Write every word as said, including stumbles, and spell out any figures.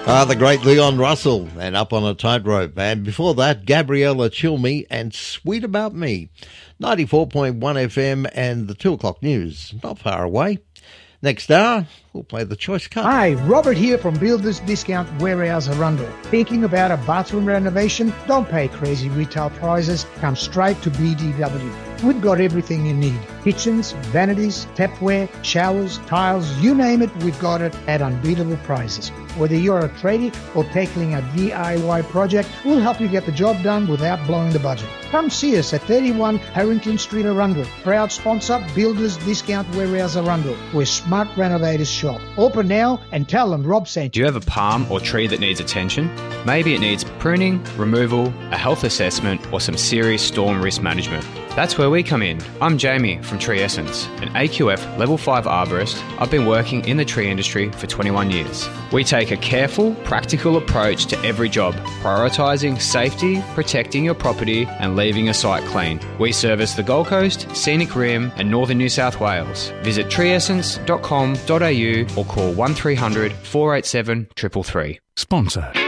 Ah, the great Leon Russell and Up on a Tightrope. And before that, Gabriella Chilmi and Sweet About Me. ninety-four point one F M and the two o'clock news. Not far away. Next hour, we'll play the choice cut. Hi, Robert here from Builders Discount Warehouse Arundel. Thinking about a bathroom renovation? Don't pay crazy retail prices. Come straight to B D W. We've got everything you need. Kitchens, vanities, tapware, showers, tiles, you name it, we've got it at unbeatable prices. Whether you're a tradie or tackling a D I Y project, we'll help you get the job done without blowing the budget. Come see us at thirty-one Harrington Street, Arundel. Proud sponsor, Builders Discount Warehouse Arundel, where smart renovators shop. Open now and tell them Rob sent Do you have a palm or tree that needs attention? Maybe it needs pruning, removal, a health assessment, or some serious storm risk management. That's where we come in. I'm Jamie from Tree Essence, an A Q F Level five arborist. I've been working in the tree industry for twenty-one years. We take a careful, practical approach to every job, prioritising safety, protecting your property and leaving a site clean. We service the Gold Coast, Scenic Rim and Northern New South Wales. Visit tree essence dot com dot a u or call one three hundred, four eight seven, three three three. Sponsor.